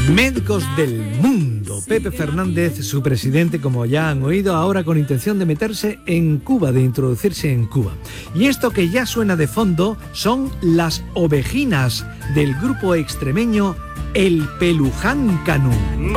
Médicos del Mundo. Pepe Fernández, su presidente, como ya han oído, ahora con intención de meterse en Cuba, de introducirse en Cuba. Y esto que ya suena de fondo son las ovejinas del grupo extremeño El Peluján Canú.